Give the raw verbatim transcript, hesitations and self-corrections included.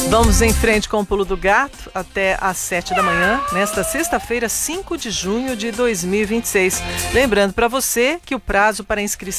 Vamos em frente com o Pulo do Gato até às sete da manhã, nesta sexta-feira, cinco de junho de dois mil e vinte e seis. Lembrando para você que o prazo para inscrição